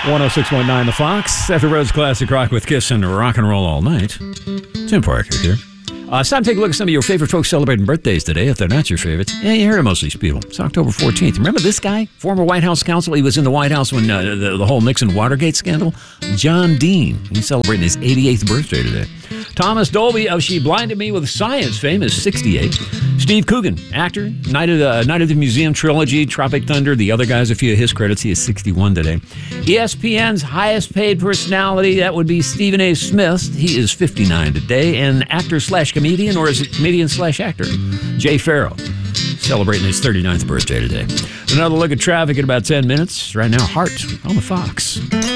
106.9 The Fox. After Rose Classic Rock with Kiss and Rock and Roll All Night. Tim Parker here. It's time to take a look at some of your favorite folks celebrating birthdays today, if they're not your favorites. Yeah, you heard of most of these people. It's October 14th. Remember this guy? Former White House counsel. He was in the White House when the whole Nixon-Watergate scandal. John Dean. He's celebrating his 88th birthday today. Thomas Dolby of She Blinded Me with Science fame is 68. Steve Coogan, actor, Night of the Museum trilogy, Tropic Thunder, the other guys, a few of his credits. He is 61 today. ESPN's highest paid personality, that would be Stephen A. Smith. He is 59 today. And actor/comedian, or is it comedian/actor? Jay Farrow, celebrating his 39th birthday today. Another look at traffic in about 10 minutes. Right now, Heart on the Fox.